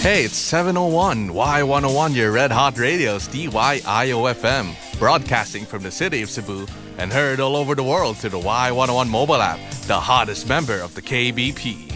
Hey, it's 701 Y101, your red hot radio's DYIOFM, broadcasting from the city of Cebu and heard all over the world through the Y101 mobile app, the hottest member of the KBP.